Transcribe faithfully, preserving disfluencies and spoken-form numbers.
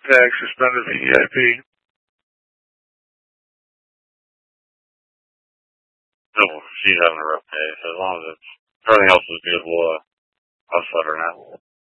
Tag suspended V I P. No, she's having a rough day. So as long as it's, everything else is good, we'll, uh, I'll just let her know.